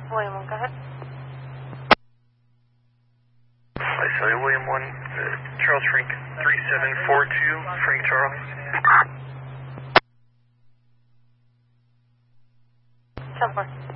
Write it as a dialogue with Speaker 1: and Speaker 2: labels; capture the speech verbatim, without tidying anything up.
Speaker 1: William one, go ahead.
Speaker 2: Visalia William one, uh, Charles Frank three seven four two, Frank Charles.
Speaker 1: ten four.